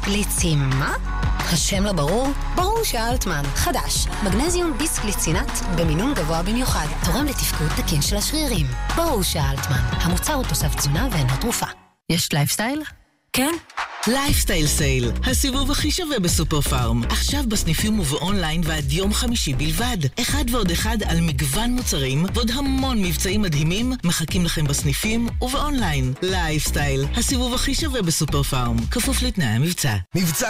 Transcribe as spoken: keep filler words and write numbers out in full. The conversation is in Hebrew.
ביסקליצים, מה? השם לא ברור? ברור שאלטמן. חדש, מגנזיום ביסקליצינט במינון גבוה במיוחד, תורם לתפקוד תקין של השרירים. ברור שאלטמן. המוצר הוא תוסף תזונה ואינו תרופה. יש לייפסטייל? כן. לייפסטייל סייל, הסיבוב הכי שווה בסופר פארם. עכשיו בסניפים ובאונליין ועד יום חמישי בלבד. אחד ועוד אחד על מגוון מוצרים ועוד המון מבצעים מדהימים מחכים לכם בסניפים ובאונליין. לייפסטייל, הסיבוב הכי שווה בסופר פארם. כפוף לתנאי המבצע. מבצע